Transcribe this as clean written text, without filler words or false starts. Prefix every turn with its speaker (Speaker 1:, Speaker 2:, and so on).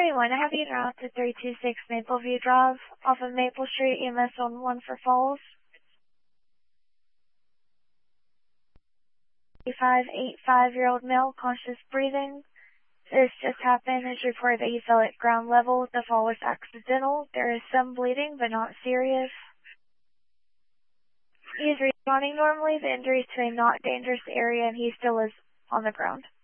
Speaker 1: 911, I have you route to 326 Mapleview Drive off of Maple Street, EMS on 1 for Falls. 85-year-old male, conscious breathing. This just happened. It's reported that he fell at ground level. The fall was accidental. There is some bleeding, but not serious. He is responding normally. The injury is to a not dangerous area, and he still is on the ground.